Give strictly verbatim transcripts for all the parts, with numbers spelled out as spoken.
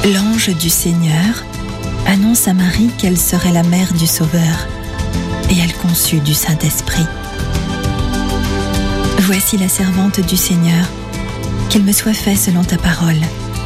L'ange du Seigneur annonce à Marie qu'elle serait la mère du Sauveur, et elle conçut du Saint-Esprit. Voici la servante du Seigneur, qu'il me soit fait selon ta parole.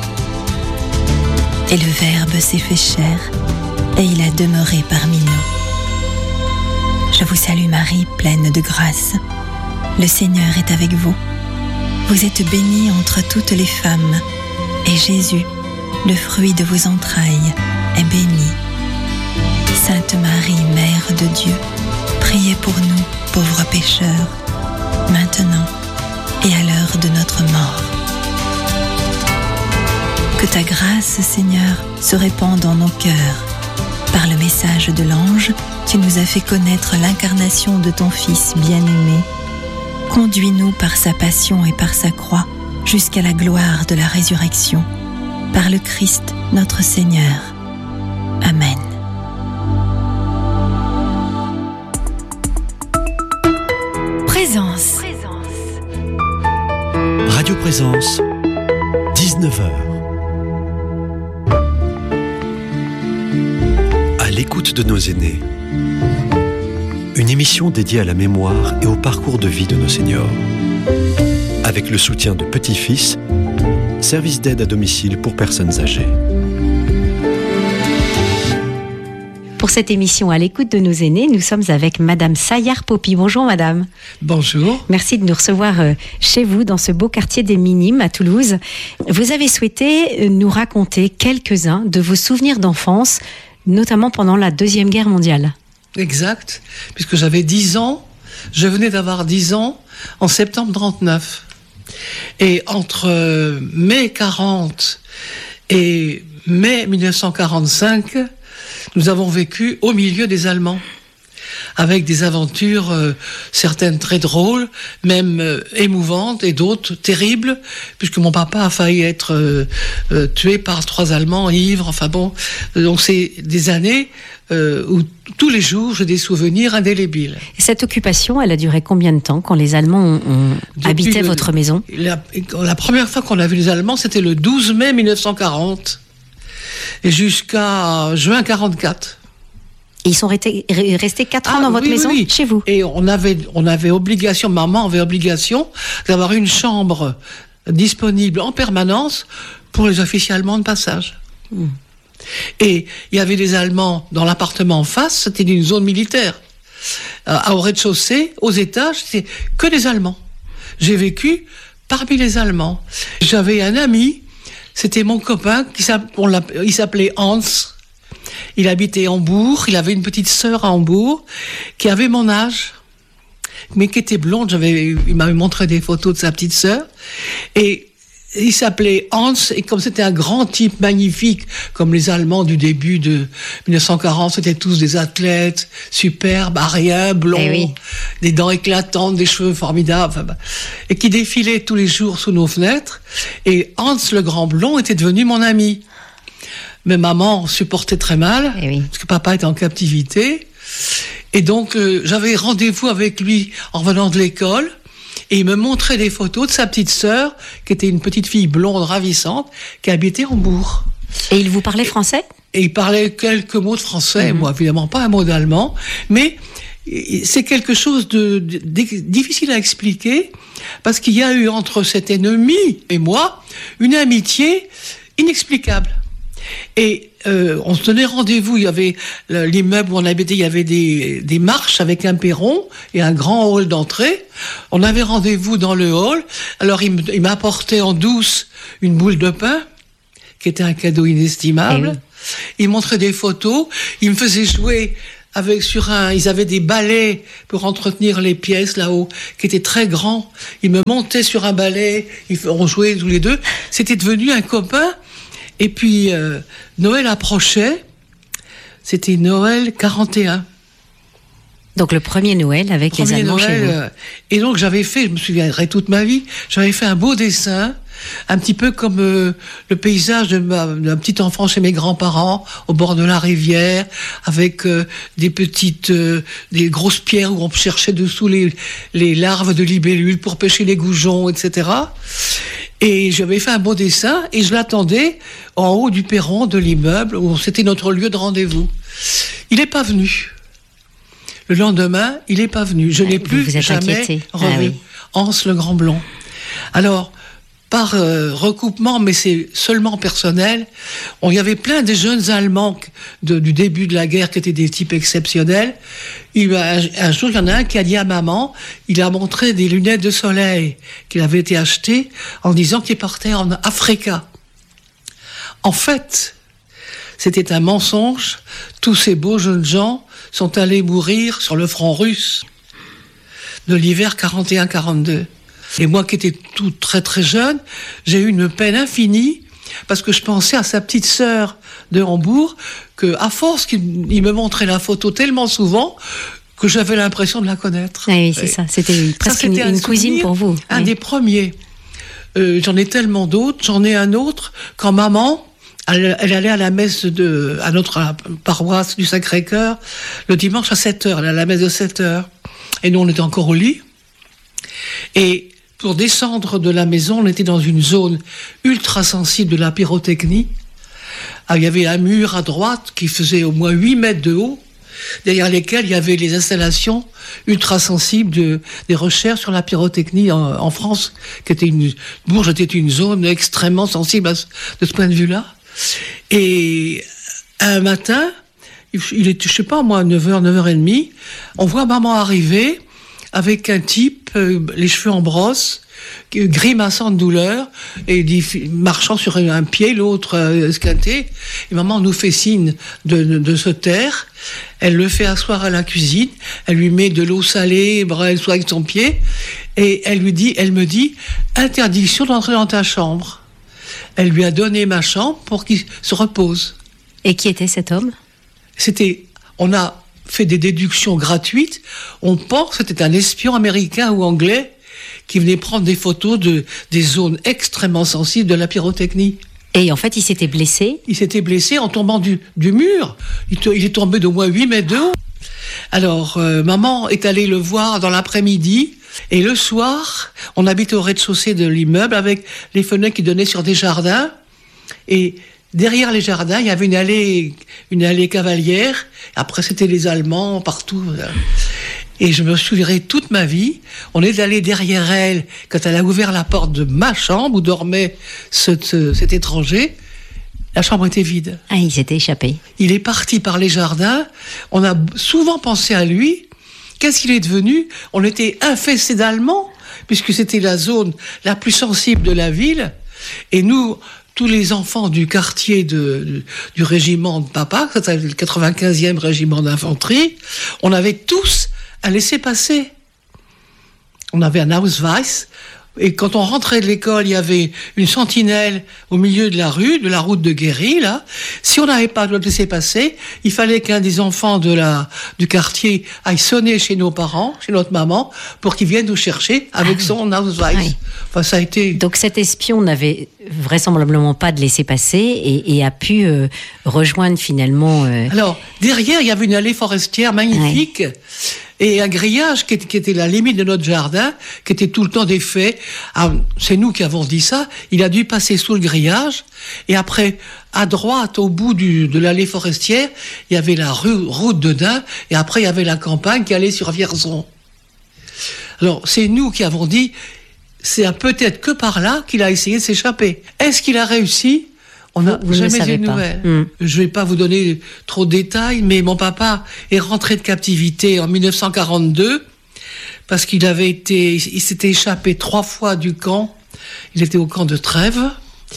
Et le Verbe s'est fait chair, et il a demeuré parmi nous. Je vous salue Marie, pleine de grâce. Le Seigneur est avec vous. Vous êtes bénie entre toutes les femmes, et Jésus, le fruit de vos entrailles, est béni. Sainte Marie, Mère de Dieu, priez pour nous, pauvres pécheurs, maintenant et à l'heure de notre mort. Que ta grâce, Seigneur, se répande dans nos cœurs. Par le message de l'ange, tu nous as fait connaître l'incarnation de ton Fils bien-aimé. Conduis-nous par sa passion et par sa croix jusqu'à la gloire de la résurrection. Par le Christ, notre Seigneur. Amen. Présence. Radio Présence, dix-neuf heures. À l'écoute de nos aînés. Une émission dédiée à la mémoire et au parcours de vie de nos seniors. Avec le soutien de Petit-Fils, service d'aide à domicile pour personnes âgées. Pour cette émission à l'écoute de nos aînés, nous sommes avec Madame Saillard-Popi. Bonjour Madame. Bonjour. Merci de nous recevoir chez vous dans ce beau quartier des Minimes à Toulouse. Vous avez souhaité nous raconter quelques-uns de vos souvenirs d'enfance, notamment pendant la Deuxième Guerre mondiale. Exact, puisque j'avais dix ans, je venais d'avoir dix ans en septembre trente-neuf. Et entre mai quarante et mai dix-neuf cent quarante-cinq, nous avons vécu au milieu des Allemands, avec des aventures, euh, certaines très drôles, même euh, émouvantes, et d'autres terribles, puisque mon papa a failli être euh, euh, tué par trois Allemands ivres. Enfin bon, donc c'est des années euh, où tous les jours j'ai des souvenirs indélébiles. Et cette occupation, elle a duré combien de temps quand les Allemands ont, ont habité le, votre maison ? la, la première fois qu'on a vu les Allemands, c'était le douze mai dix-neuf cent quarante, et jusqu'à juin quarante-quatre. Et ils sont restés, restés quatre ans ah, dans votre oui, maison, oui, oui. Chez vous. Et on avait, on avait obligation, maman avait obligation d'avoir une chambre disponible en permanence pour les officiers allemands de passage. Mmh. Et il y avait des Allemands dans l'appartement en face, c'était une zone militaire. Euh, au rez-de-chaussée, aux étages, c'était que des Allemands. J'ai vécu parmi les Allemands. J'avais un ami, c'était mon copain, qui il s'appelait Hans. Il habitait Hambourg, il avait une petite sœur à Hambourg, qui avait mon âge, mais qui était blonde. J'avais, il m'avait montré des photos de sa petite sœur. Et il s'appelait Hans, et comme c'était un grand type magnifique, comme les Allemands du début de dix-neuf cent quarante, c'était tous des athlètes, superbes, ariens, blonds, eh oui. des dents éclatantes, des cheveux formidables, enfin, et qui défilaient tous les jours sous nos fenêtres. Et Hans, le grand blond, était devenu mon ami. Mais maman supportait très mal, eh oui. parce que papa était en captivité. Et donc, euh, j'avais rendez-vous avec lui en revenant de l'école. Et il me montrait des photos de sa petite sœur, qui était une petite fille blonde ravissante, qui habitait Hambourg. Et il vous parlait français ? Et il parlait quelques mots de français, mmh. moi évidemment pas un mot d'allemand. Mais c'est quelque chose de, de, de difficile à expliquer, parce qu'il y a eu entre cet ennemi et moi une amitié inexplicable. Et euh, on se donnait rendez-vous, il y avait l'immeuble où on habitait, il y avait des, des marches avec un perron et un grand hall d'entrée. On avait rendez-vous dans le hall, alors il, il m'apportait en douce une boule de pain, qui était un cadeau inestimable. Oui. Il montrait des photos, il me faisait jouer avec sur un, ils avaient des balais pour entretenir les pièces là-haut, qui étaient très grands. Il me montait sur un balai, on jouait tous les deux. C'était devenu un copain. Et puis, euh, Noël approchait, c'était Noël quarante et un. Donc le premier Noël avec premier les Allemands Noël, chez vous. Euh, et donc j'avais fait, je me souviendrai toute ma vie, j'avais fait un beau dessin, un petit peu comme euh, le paysage de ma, d'un petit enfant chez mes grands-parents, au bord de la rivière, avec euh, des petites, euh, des grosses pierres où on cherchait dessous les, les larves de libellules pour pêcher les goujons, et cetera. Et j'avais fait un beau dessin et je l'attendais en haut du perron de l'immeuble où c'était notre lieu de rendez-vous. Il n'est pas venu. Le lendemain, il n'est pas venu. Je n'ai plus jamais revu ah oui. Hans le Grand Blond. Alors, par euh, recoupement, mais c'est seulement personnel, on y avait plein de jeunes Allemands de, du début de la guerre qui étaient des types exceptionnels. Il, un, un jour, il y en a un qui a dit à maman, il a montré des lunettes de soleil qu'il avait été achetées en disant qu'il partait en Afrique. En fait, c'était un mensonge. Tous ces beaux jeunes gens sont allés mourir sur le front russe de l'hiver quarante et un quarante-deux. Et moi qui étais tout très très jeune, j'ai eu une peine infinie parce que je pensais à sa petite sœur de Hambourg que, à force qu'il me montrait la photo tellement souvent que j'avais l'impression de la connaître. Ah oui, c'est ça. C'était presque ça, c'était une, une cousine pour vous. Un oui. des premiers. Euh, j'en ai tellement d'autres. J'en ai un autre quand maman, elle, elle allait à la messe de, à notre à la paroisse du Sacré-Cœur le dimanche à sept heures. Elle allait à la messe de sept heures. Et nous, on était encore au lit. Et pour descendre de la maison, on était dans une zone ultra sensible de la pyrotechnie. Ah, il y avait un mur à droite qui faisait au moins huit mètres de haut, derrière lesquels il y avait les installations ultra sensibles de, des recherches sur la pyrotechnie en, en France, qui était une, Bourges était une zone extrêmement sensible à ce, de ce point de vue-là. Et un matin, il était, je sais pas moi, neuf heures, neuf heures trente, on voit maman arriver avec un type, euh, les cheveux en brosse, grimaçant de douleur, et dit, marchant sur un pied, l'autre euh, esquinté. Et maman nous fait signe de, de, de se taire. Elle le fait asseoir à la cuisine. Elle lui met de l'eau salée, elle soigne son pied. Et elle lui dit, elle me dit, interdiction d'entrer dans ta chambre. Elle lui a donné ma chambre pour qu'il se repose. Et qui était cet homme ? C'était, on a fait des déductions gratuites. On pense que c'était un espion américain ou anglais qui venait prendre des photos de, des zones extrêmement sensibles de la pyrotechnie. Et en fait, il s'était blessé ? Il s'était blessé en tombant du, du mur. Il, il est tombé d'au moins huit mètres de haut. Alors, euh, maman est allée le voir dans l'après-midi. Et le soir, on habite au rez-de-chaussée de l'immeuble avec les fenêtres qui donnaient sur des jardins. Et derrière les jardins, il y avait une allée, une allée cavalière. Après, c'était les Allemands partout. Et je me souviendrai toute ma vie. On est allé derrière elle quand elle a ouvert la porte de ma chambre où dormait ce, ce, cet étranger. La chambre était vide. Ah, il s'était échappé. Il est parti par les jardins. On a souvent pensé à lui. Qu'est-ce qu'il est devenu ? On était infestés d'Allemands, puisque c'était la zone la plus sensible de la ville. Et nous, tous les enfants du quartier de, du, du régiment de papa, c'était le quatre-vingt-quinzième régiment d'infanterie, on avait tous un laissez-passer. On avait un Ausweis. Et quand on rentrait de l'école, il y avait une sentinelle au milieu de la rue, de la route de Guéry, là. Si on n'avait pas de laisser-passer, il fallait qu'un des enfants de la, du quartier aille sonner chez nos parents, chez notre maman, pour qu'ils viennent nous chercher avec ah, son Ausweis. Oui. Enfin, ça a été... Donc cet espion n'avait vraisemblablement pas de laisser-passer et, et a pu euh, rejoindre finalement... Euh... Alors, derrière, il y avait une allée forestière magnifique... Oui. Et un grillage qui était, qui était la limite de notre jardin, qui était tout le temps défait. Ah, c'est nous qui avons dit ça. Il a dû passer sous le grillage. Et après, à droite, au bout du, de l'allée forestière, il y avait la rue, route de Dain. Et après, il y avait la campagne qui allait sur Vierzon. Alors, c'est nous qui avons dit, c'est peut-être que par là qu'il a essayé de s'échapper. Est-ce qu'il a réussi ? On n'a jamais eu de nouvelles. Mmh. Je ne vais pas vous donner trop de détails, mais mon papa est rentré de captivité en dix-neuf cent quarante-deux parce qu'il avait été, il s'était échappé trois fois du camp. Il était au camp de Trèves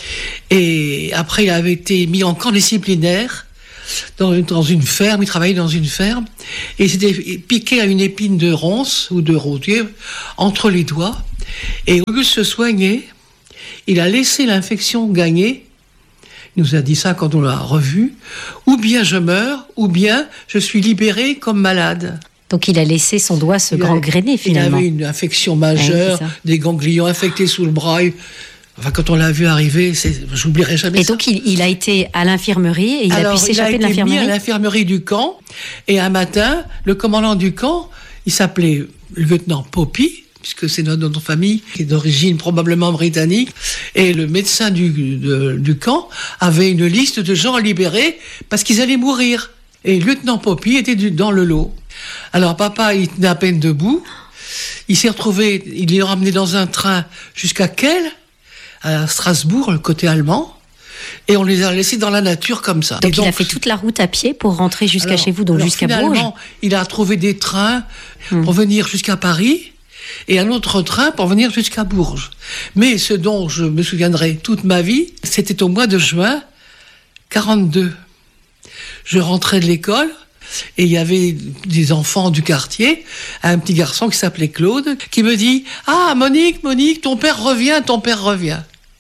et après il avait été mis en camp disciplinaire dans une, dans une ferme. Il travaillait dans une ferme et il s'était piqué à une épine de ronce ou de rosier entre les doigts. Et au lieu de se soigner, il a laissé l'infection gagner. Il nous a dit ça quand on l'a revu. Ou bien je meurs, ou bien je suis libéré comme malade. Donc il a laissé son doigt se gangréner finalement. Il avait une infection majeure, ouais, des ganglions infectés sous le bras. Enfin, quand on l'a vu arriver, c'est, j'oublierai jamais et ça. Et donc il, il a été à l'infirmerie et il Alors, a pu s'échapper de l'infirmerie. Il a été mis à l'infirmerie du camp. Et un matin, le commandant du camp, il s'appelait le lieutenant Poppy, puisque c'est notre, notre famille, qui est d'origine probablement britannique. Et le médecin du, de, du camp avait une liste de gens à libérer parce qu'ils allaient mourir. Et le lieutenant Poppy était du, dans le lot. Alors papa, il tenait à peine debout. Il s'est retrouvé, il est ramené dans un train jusqu'à Kehl, à Strasbourg, le côté allemand. Et on les a laissés dans la nature comme ça. Donc, donc il a fait toute la route à pied pour rentrer jusqu'à alors, chez vous, donc alors jusqu'à Bourges. Finalement, il a trouvé des trains hum. pour venir jusqu'à Paris et un autre train pour venir jusqu'à Bourges. Mais ce dont je me souviendrai toute ma vie, c'était au mois de juin quarante-deux. Je rentrais de l'école et il y avait des enfants du quartier, un petit garçon qui s'appelait Claude, qui me dit « Ah, Monique, Monique, ton père revient, ton père revient ».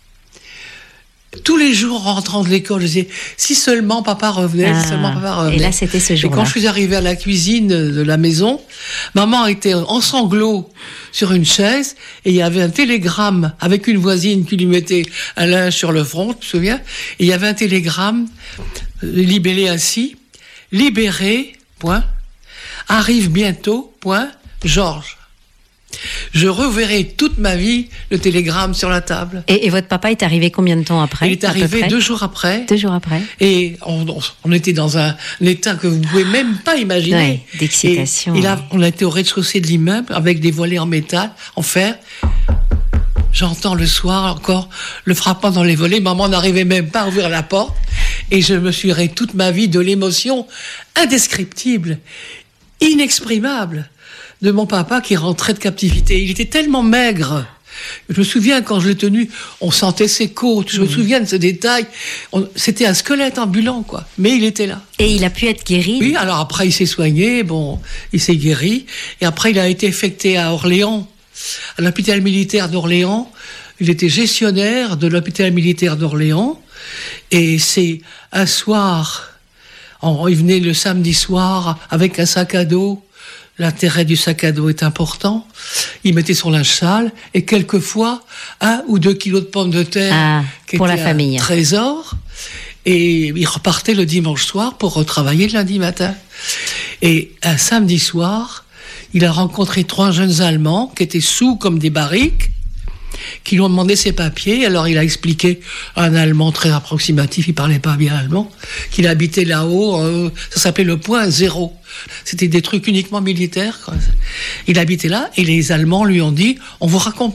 Tous les jours, en rentrant de l'école, je disais, si seulement papa revenait, ah, si seulement papa revenait. Et là, c'était ce jour-là. Et quand je suis arrivée à la cuisine de la maison, maman était en sanglots sur une chaise, et il y avait un télégramme avec une voisine qui lui mettait un linge sur le front, tu te souviens? Et il y avait un télégramme libellé ainsi, libéré, point, arrive bientôt, point, Georges. Je reverrai toute ma vie le télégramme sur la table. Et, et votre papa est arrivé combien de temps après? Il est arrivé deux jours après. Deux jours après. Et on, on, on était dans un, un état que vous ne pouvez même pas imaginer. Ouais, d'excitation. Et, et là, on a été au rez-de-chaussée de l'immeuble avec des volets en métal, en fer. J'entends le soir encore le frappant dans les volets. Maman n'arrivait même pas à ouvrir la porte. Et je me souviendrai toute ma vie de l'émotion indescriptible, inexprimable, de mon papa qui rentrait de captivité. Il était tellement maigre. Je me souviens, quand je l'ai tenu, on sentait ses côtes. Je me souviens de ce détail. On, c'était un squelette ambulant, quoi. Mais il était là. Et il a pu être guéri? Oui, alors après, il s'est soigné. Bon, il s'est guéri. Et après, il a été affecté à Orléans, à l'hôpital militaire d'Orléans. Il était gestionnaire de l'hôpital militaire d'Orléans. Et c'est un soir, on, il venait le samedi soir avec un sac à dos. L'intérêt du sac à dos est important. Il mettait son linge sale et quelquefois un ou deux kilos de pommes de terre ah, qui pour était la famille. Un trésor. Et il repartait le dimanche soir pour retravailler le lundi matin. Et un samedi soir, il a rencontré trois jeunes Allemands qui étaient sous comme des barriques, qui lui ont demandé ses papiers. Alors il a expliqué à un Allemand très approximatif, il parlait pas bien allemand, qu'il habitait là-haut, euh, ça s'appelait le point zéro. C'était des trucs uniquement militaires, quoi. Il habitait là et les Allemands lui ont dit « on vous raccompagne ».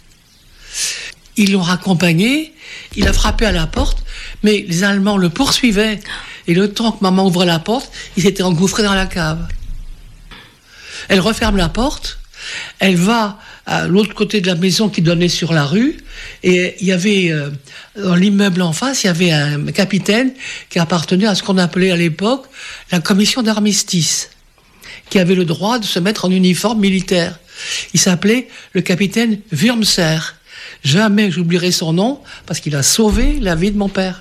Ils l'ont raccompagné, il a frappé à la porte, mais les Allemands le poursuivaient. Et le temps que maman ouvrait la porte, il s'était engouffré dans la cave. Elle referme la porte, elle va à l'autre côté de la maison qui donnait sur la rue, et il y avait, euh, dans l'immeuble en face, il y avait un capitaine qui appartenait à ce qu'on appelait à l'époque la commission d'armistice, qui avait le droit de se mettre en uniforme militaire. Il s'appelait le capitaine Wurmser. Jamais j'oublierai son nom, parce qu'il a sauvé la vie de mon père.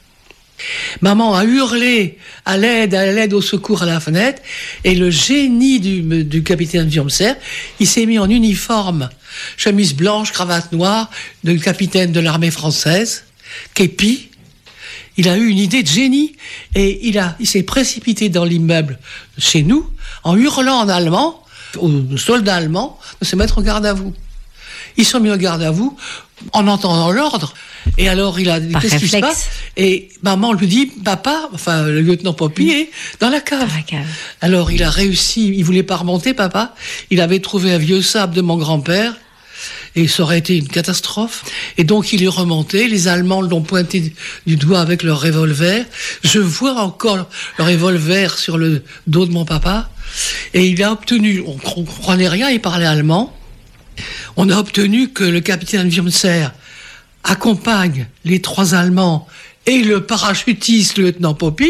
Maman a hurlé à l'aide, à l'aide, au secours à la fenêtre, et le génie du, du capitaine Wurmser, il s'est mis en uniforme, chemise blanche, cravate noire, de capitaine de l'armée française, képi. Il a eu une idée de génie, et il, a, il s'est précipité dans l'immeuble chez nous, en hurlant en allemand, aux soldats allemands, de se mettre en garde à vous. Ils sont mis en garde à vous, en entendant l'ordre. Et alors, il a dit, qu'est-ce qui se passe? Et maman lui dit, papa, enfin, le lieutenant Poppy est dans la cave. Dans la cave. Alors, il a réussi, il voulait pas remonter, papa. Il avait trouvé un vieux sable de mon grand-père. Et ça aurait été une catastrophe. Et donc, il est remonté. Les Allemands l'ont pointé du doigt avec leur revolver. Je vois encore le revolver sur le dos de mon papa. Et il a obtenu, on ne comprenait rien, il parlait allemand. On a obtenu que le capitaine Wurmser accompagne les trois Allemands et le parachutiste, le lieutenant Poppy,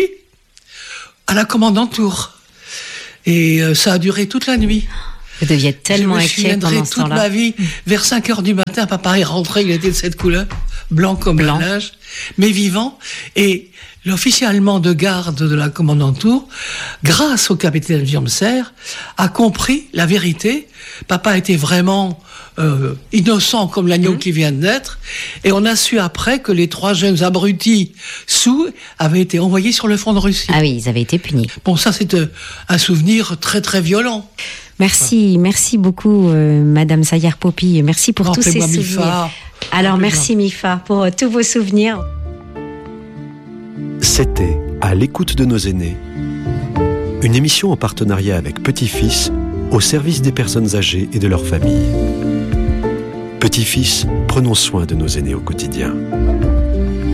à la commandanture. Et euh, ça a duré toute la nuit. Vous deviez être tellement inquiet pendant ce toute temps-là. ma vie. Vers cinq heures du matin, papa est rentré, il était de cette couleur, blanc comme Blanc. un linge, mais vivant. Et l'officier allemand de garde de la commandanture, grâce au capitaine Wurmser, a compris la vérité. Papa était vraiment euh, innocent comme l'agneau mmh. qui vient de naître. Et on a su après que les trois jeunes abrutis sous avaient été envoyés sur le front de Russie. Ah oui, ils avaient été punis. Bon, ça c'est un souvenir très très violent. Merci, merci beaucoup, euh, Madame Sayer-Popi. Merci pour Non, tous ces fais-moi souvenirs. Mifa. Alors, Fais-moi. merci Mifa pour euh, tous vos souvenirs. C'était À l'écoute de nos aînés, une émission en partenariat avec Petit-Fils au service des personnes âgées et de leurs familles. Petit-Fils, prenons soin de nos aînés au quotidien.